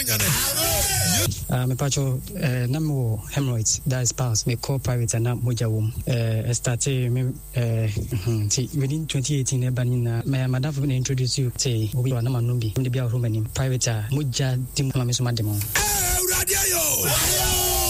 me pacho namo hemorrhoids that is past me call private and moja wom started me within 2018 banina my madam will introduce you say we are na manumbi the bia room private moja dim ma me so mademo radio